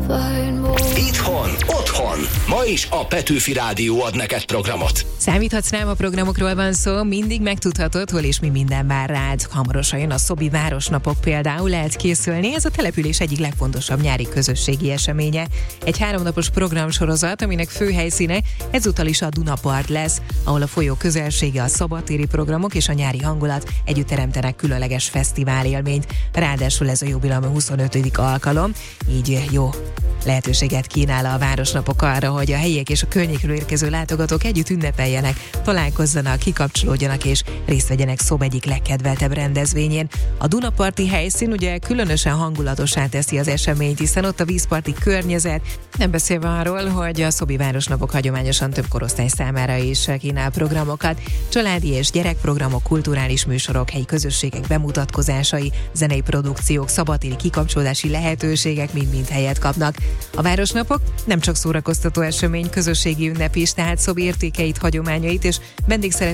Itthon, otthon. Ma is a Petőfi Rádió ad neked programot. Számíthatsz rám, a programokról van szó, mindig megtudhatod, hol és mi minden vár rád. Hamarosan jön a Szobi Városnapok, például lehet készülni, ez a település egyik legfontosabb nyári közösségi eseménye. Egy 3 napos programsorozat, aminek fő helyszíne ezúttal is a Dunapart lesz, ahol a folyó közelsége, a szabadtéri programok és a nyári hangulat együtt teremtenek különleges fesztivál élményt. Ráadásul ez a jubileumi 25. alkalom, így jó lehetőséget kínál a Városnapok arra, hogy a helyiek és a környékről érkező látogatók együtt ünnepeljenek, találkozzanak, kikapcsolódjanak és részt vegyenek Szob egyik legkedveltebb rendezvényén. A Dunaparti helyszín ugye különösen hangulatossá teszi az eseményt, hiszen ott a vízparti környezet, nem beszélve arról, hogy a Szobi Városnapok hagyományosan több korosztály számára is kínál programokat, családi és gyerekprogramok, kulturális műsorok, helyi közösségek bemutatkozásai, zenei produkciók, szabadtéri kikapcsolódási lehetőségek mind-mind helyet kapnak. A Városnapok nem csak szórakoztató esemény, közösségi ünnep is, tehát Szob értékeit, hagyományait és vendégszeretését